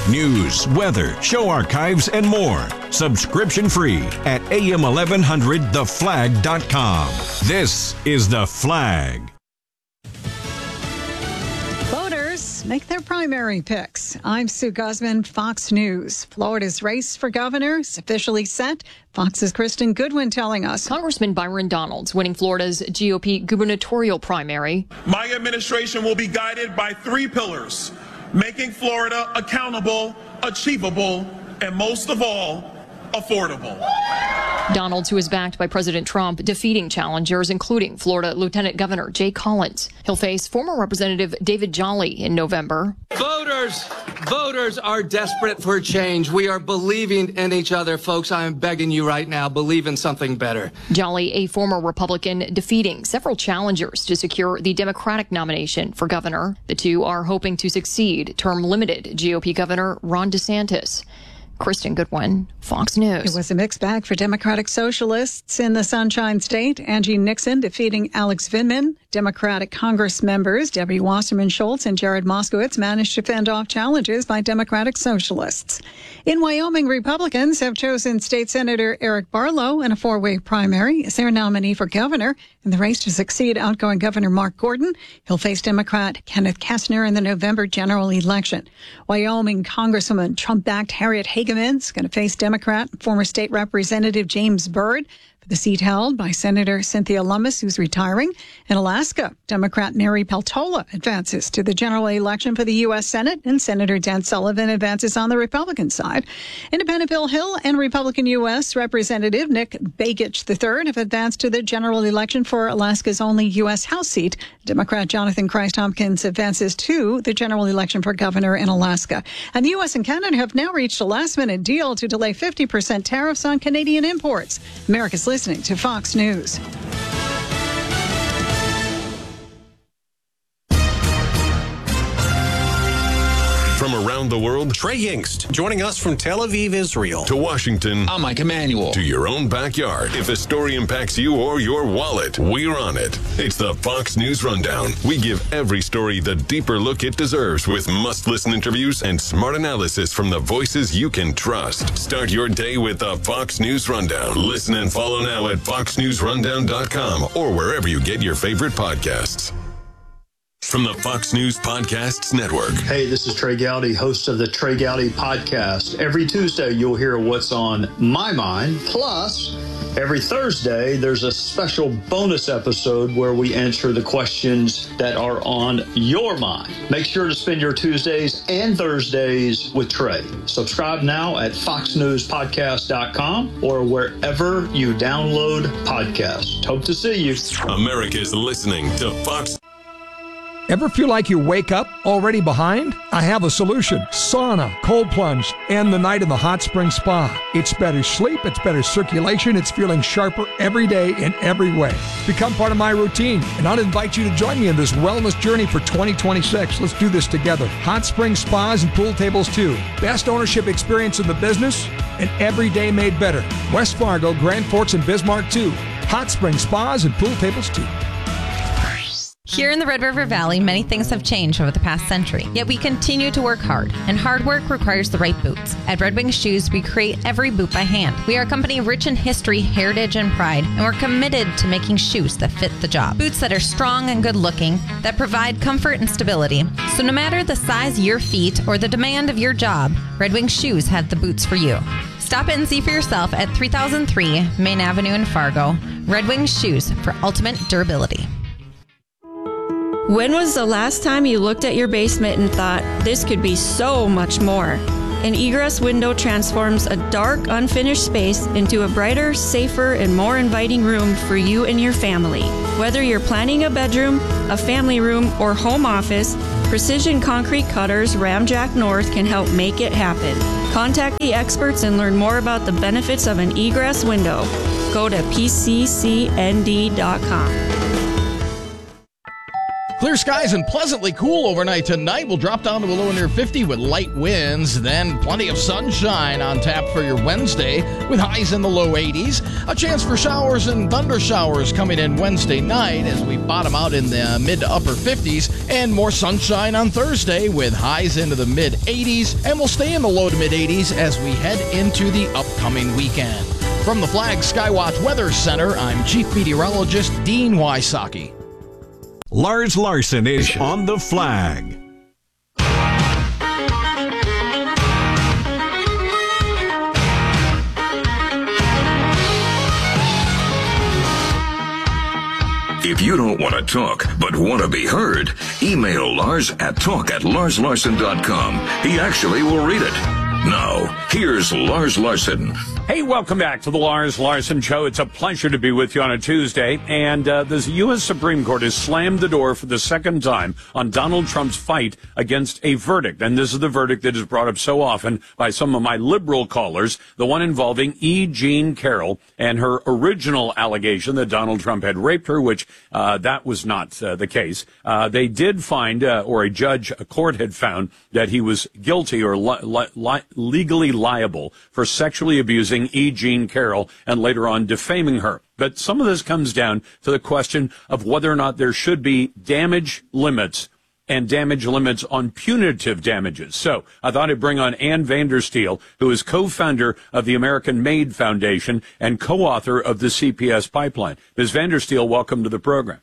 News, weather, show archives, and more. Subscription free at am1100theflag.com. This is The Flag. Voters make their primary picks. I'm Sue Guzman, Fox News. Florida's race for governor is officially set. Fox's Kristen Goodwin telling us. Congressman Byron Donalds winning Florida's GOP gubernatorial primary. My administration will be guided by three pillars: making Florida accountable, achievable, and most of all, affordable. Donalds, who is backed by President Trump, defeating challengers, including Florida Lieutenant Governor Jay Collins. He'll face former Representative David Jolly in November. Voters are desperate for change. We are believing in each other, folks. I am begging you right now, believe in something better. Jolly, a former Republican, defeating several challengers to secure the Democratic nomination for governor. The two are hoping to succeed term-limited GOP Governor Ron DeSantis. Kristen Goodwin, Fox News. It was a mixed bag for Democratic Socialists in the Sunshine State. Angie Nixon defeating Alex Vindman. Democratic Congress members Debbie Wasserman Schultz and Jared Moskowitz managed to fend off challenges by Democratic Socialists. In Wyoming, Republicans have chosen State Senator Eric Barlow in a four-way primary as their nominee for governor in the race to succeed outgoing Governor Mark Gordon. He'll face Democrat Kenneth Kastner in the November general election. Wyoming Congresswoman Trump-backed Harriet Hageman is going to face Democrat former state representative James Byrd for the seat held by Senator Cynthia Lummis, who's retiring. In Alaska, Democrat Mary Peltola advances to the general election for the U.S. Senate, and Senator Dan Sullivan advances on the Republican side. Independent Bill Hill and Republican U.S. Representative Nick Begich III have advanced to the general election for Alaska's only U.S. House seat. Democrat Jonathan Christ Hopkins advances to the general election for governor in Alaska. And the U.S. and Canada have now reached a last-minute deal to delay 50% tariffs on Canadian imports. America's listening to Fox News. From around the world, Trey Yingst, joining us from Tel Aviv, Israel. to Washington, I'm Mike Emanuel. to your own backyard. If a story impacts you or your wallet, we're on it. It's the Fox News Rundown. We give every story the deeper look it deserves with must-listen interviews and smart analysis from the voices you can trust. Start your day with the Fox News Rundown. Listen and follow now at foxnewsrundown.com or wherever you get your favorite podcasts. From the Fox News Podcasts Network. Hey, this is Trey Gowdy, host of the Trey Gowdy Podcast. Every Tuesday, you'll hear what's on my mind. Plus, every Thursday, there's a special bonus episode where we answer the questions that are on your mind. Make sure to spend your Tuesdays and Thursdays with Trey. Subscribe now at foxnewspodcast.com or wherever you download podcasts. Hope to see you. America's listening to Fox. Ever feel like you wake up already behind? I have a solution. Sauna, cold plunge, and the night in the hot spring spa. It's better sleep, it's better circulation, it's feeling sharper every day in every way. Become part of my routine, and I'll invite you to join me in this wellness journey for 2026. Let's do this together. Hot spring spas and pool tables too. Best ownership experience in the business, and every day made better. West Fargo, Grand Forks, and Bismarck too. Hot spring spas and pool tables too. Here in the Red River Valley, many things have changed over the past century, yet we continue to work hard, and hard work requires the right boots. At Red Wing Shoes, we create every boot by hand. We are a company rich in history, heritage, and pride, and we're committed to making shoes that fit the job. Boots that are strong and good-looking, that provide comfort and stability. So no matter the size of your feet or the demand of your job, Red Wing Shoes have the boots for you. Stop in and see for yourself at 3003 Main Avenue in Fargo. Red Wing Shoes for ultimate durability. When was the last time you looked at your basement and thought, this could be so much more? An egress window transforms a dark, unfinished space into a brighter, safer, and more inviting room for you and your family. Whether you're planning a bedroom, a family room, or home office, Precision Concrete Cutters Ramjack North can help make it happen. Contact the experts and learn more about the benefits of an egress window. Go to pccnd.com. Clear skies and pleasantly cool overnight tonight. We'll drop down to a low near 50 with light winds. Then plenty of sunshine on tap for your Wednesday with highs in the low 80s. A chance for showers and thunder showers coming in Wednesday night as we bottom out in the mid to upper 50s. And more sunshine on Thursday with highs into the mid 80s. And we'll stay in the low to mid 80s as we head into the upcoming weekend. From the Flag Skywatch Weather Center, I'm Chief Meteorologist Dean Wysocki. Lars Larson is on the Flag. If you don't want to talk, but want to be heard, email Lars at talk@larslarson.com. He actually will read it. Now, here's Lars Larson. Hey, welcome back to the Lars Larson Show. It's a pleasure to be with you on a Tuesday. And the U.S. Supreme Court has slammed the door for the second time on Donald Trump's fight against a verdict. And this is the verdict that is brought up so often by some of my liberal callers, the one involving E. Jean Carroll and her original allegation that Donald Trump had raped her, which that was not the case. They did find, or a court had found that he was guilty or legally liable for sexually abusing E. Jean Carroll and later on defaming her. But some of this comes down to the question of whether or not there should be damage limits and damage limits on punitive damages. So I thought I'd bring on Ann Vandersteel, who is co-founder of the American Made Foundation and co-author of the CPS Pipeline. Ms. Vandersteel, welcome to the program.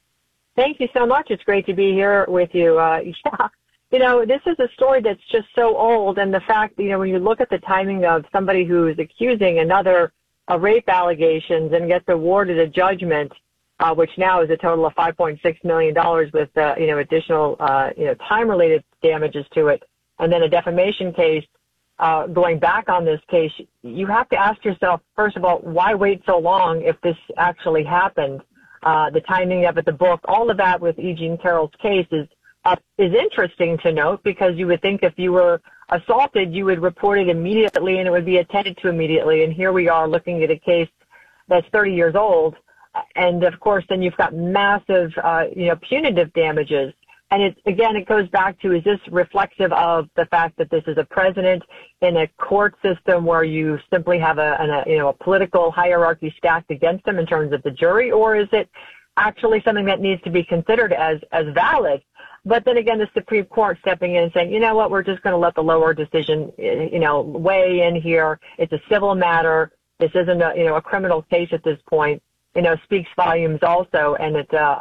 Thank you so much. It's great to be here with you. Yeah. You know, this is a story that's just so old, and the fact, you know, when you look at the timing of somebody who is accusing another of rape allegations and gets awarded a judgment, which now is a total of $5.6 million with, additional, time-related damages to it, and then a defamation case, going back on this case, you have to ask yourself, first of all, why wait so long if this actually happened? The timing of it, the book, all of that with E. Jean Carroll's case is interesting to note, because you would think if you were assaulted, you would report it immediately and it would be attended to immediately. And here we are looking at a case that's 30 years old. And of course, then you've got massive, punitive damages. And it goes back to, is this reflexive of the fact that this is a president in a court system where you simply have a political hierarchy stacked against him in terms of the jury, or is it actually something that needs to be considered as valid? But then again, the Supreme Court stepping in and saying, you know what, we're just going to let the lower decision, weigh in here. It's a civil matter. This isn't a criminal case at this point. Speaks volumes also. And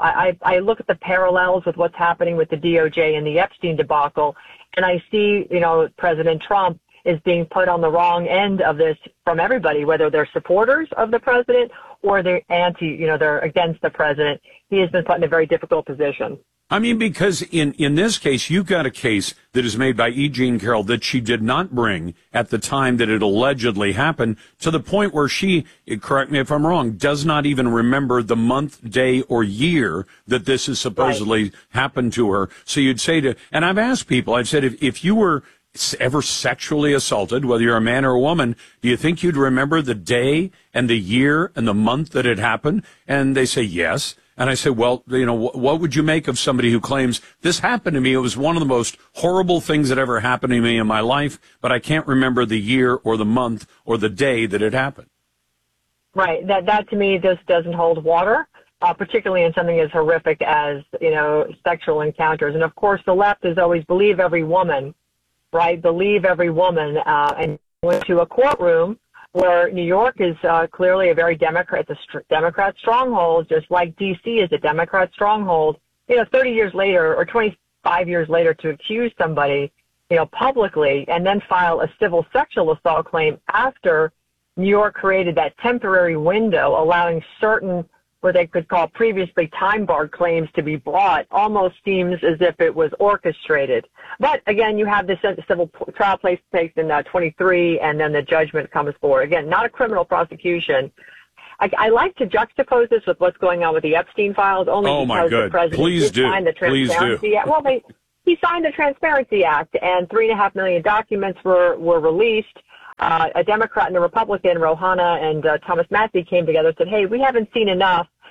I look at the parallels with what's happening with the DOJ and the Epstein debacle, and I see, President Trump is being put on the wrong end of this from everybody, whether they're supporters of the president or they're they're against the president. He has been put in a very difficult position. I mean, because in this case, you've got a case that is made by E. Jean Carroll that she did not bring at the time that it allegedly happened, to the point where she, correct me if I'm wrong, does not even remember the month, day, or year that this has supposedly happened to her. So you'd say and I've asked people, I've said, if you were ever sexually assaulted, whether you're a man or a woman, do you think you'd remember the day and the year and the month that it happened? And they say yes. And I say, well, what would you make of somebody who claims this happened to me? It was one of the most horrible things that ever happened to me in my life, but I can't remember the year or the month or the day that it happened. Right. That to me just doesn't hold water, particularly in something as horrific as, sexual encounters. And of course, the left is always believe every woman, right? Believe every woman. And went to a courtroom where New York is clearly a very Democrat stronghold, just like D.C. is a Democrat stronghold. 30 years later or 25 years later, to accuse somebody, publicly and then file a civil sexual assault claim after New York created that temporary window allowing certain what they could call previously time-barred claims to be brought, almost seems as if it was orchestrated. But again, you have this civil trial takes in 23, and then the judgment comes forward. Again, not a criminal prosecution. I like to juxtapose this with what's going on with the Epstein files, only because the president signed the Transparency Act. Well, he signed the Transparency Act, and 3.5 million documents were released. A Democrat and a Republican, Rohana and Thomas Massey, came together and said, hey, we haven't seen enough.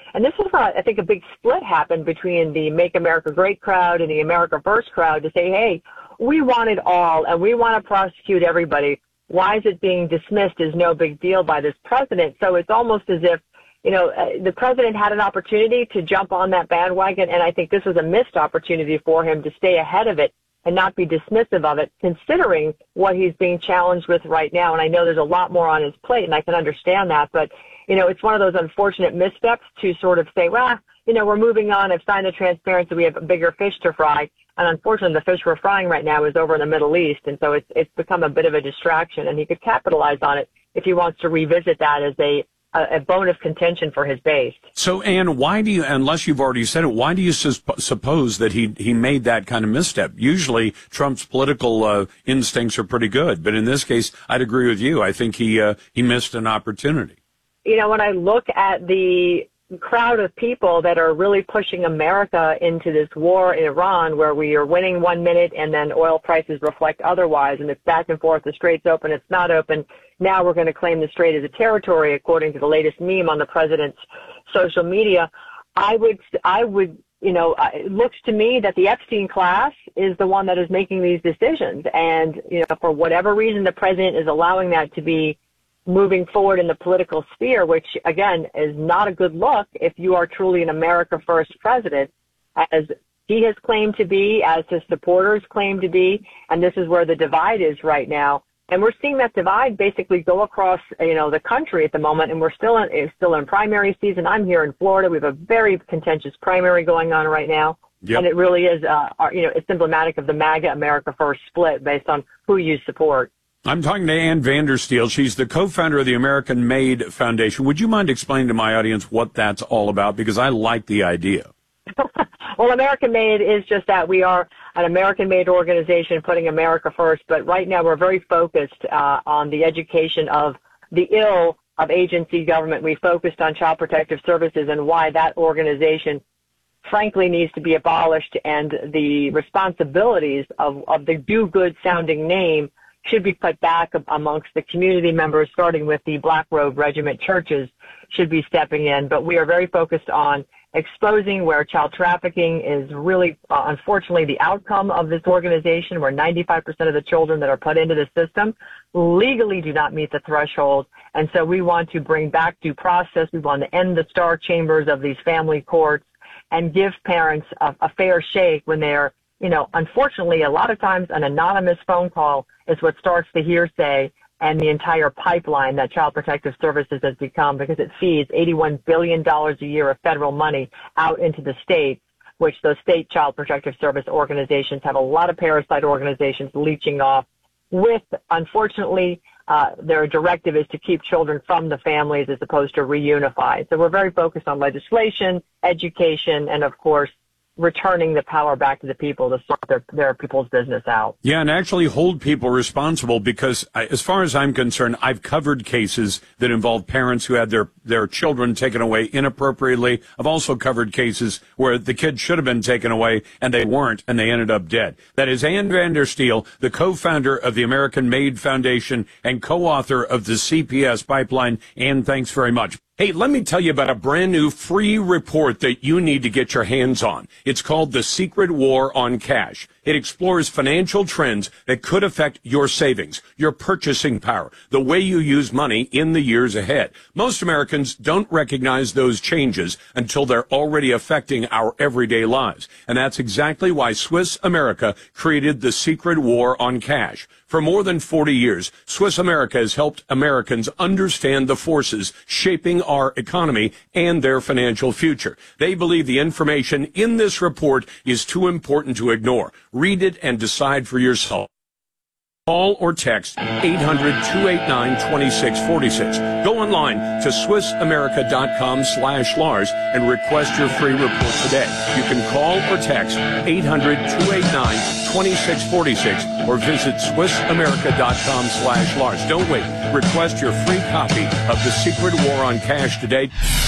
And this is where I think a big split happened between the Make America Great crowd and the America First crowd to say, hey, we want it all and we want to prosecute everybody. Why is it being dismissed as no big deal by this president? So it's almost as if, the president had an opportunity to jump on that bandwagon, and I think this was a missed opportunity for him to stay ahead of it and not be dismissive of it, considering what he's being challenged with right now. And I know there's a lot more on his plate, and I can understand that. But, it's one of those unfortunate missteps to sort of say, well, we're moving on. I've signed the transparency. We have bigger fish to fry. And unfortunately, the fish we're frying right now is over in the Middle East. And so it's become a bit of a distraction. And he could capitalize on it if he wants to revisit that as a bone of contention for his base. So, Ann, why do you, unless you've already said it, why do you suppose that he made that kind of misstep? Usually Trump's political instincts are pretty good, but in this case, I'd agree with you. I think he missed an opportunity. When I look at the crowd of people that are really pushing America into this war in Iran, where we are winning 1 minute and then oil prices reflect otherwise, and it's back and forth, the strait's open, it's not open. Now we're going to claim the strait as a territory, according to the latest meme on the president's social media. It looks to me that the Epstein class is the one that is making these decisions. And, for whatever reason, the president is allowing that to be moving forward in the political sphere, which, again, is not a good look if you are truly an America First president, as he has claimed to be, as his supporters claim to be. And this is where the divide is right now. And we're seeing that divide basically go across, the country at the moment, and we're still in primary season. I'm here in Florida. We have a very contentious primary going on right now. Yep. And it really is, it's emblematic of the MAGA America First split based on who you support. I'm talking to Ann Vandersteel. She's the co-founder of the American Made Foundation. Would you mind explaining to my audience what that's all about? Because I like the idea. Well, American Made is just that. We are an American-made organization putting America first, but right now we're very focused on the education of the ill of agency government. We focused on Child Protective Services and why that organization, frankly, needs to be abolished, and the responsibilities of the do-good-sounding name should be put back amongst the community members, starting with the Black Robe Regiment churches should be stepping in. But we are very focused on exposing where child trafficking is really, unfortunately, the outcome of this organization, where 95% of the children that are put into the system legally do not meet the threshold. And so we want to bring back due process. We want to end the star chambers of these family courts and give parents a fair shake when they're, unfortunately, a lot of times an anonymous phone call is what starts the hearsay and the entire pipeline that Child Protective Services has become, because it feeds $81 billion a year of federal money out into the states, which those state Child Protective Service organizations have a lot of parasite organizations leeching off with, unfortunately, their directive is to keep children from the families as opposed to reunify. So we're very focused on legislation, education, and, of course, returning the power back to the people to sort their people's business out. Yeah, and actually hold people responsible, because as far as I'm concerned, I've covered cases that involve parents who had their children taken away inappropriately. I've also covered cases where the kids should have been taken away and they weren't, and they ended up dead. That is Ann Vandersteel, the co-founder of the American Made Foundation and co-author of the CPS Pipeline. Ann, thanks very much. Hey, let me tell you about a brand new free report that you need to get your hands on. It's called The Secret War on Cash. It explores financial trends that could affect your savings, your purchasing power, the way you use money in the years ahead. Most Americans don't recognize those changes until they're already affecting our everyday lives. And that's exactly why Swiss America created The Secret War on Cash. For more than 40 years, Swiss America has helped Americans understand the forces shaping our economy and their financial future. They believe the information in this report is too important to ignore. Read it and decide for yourself. Call or text 800-289-2646. Go online to SwissAmerica.com/Lars and request your free report today. You can call or text 800-289-2646 or visit SwissAmerica.com/Lars. Don't wait. Request your free copy of The Secret War on Cash today.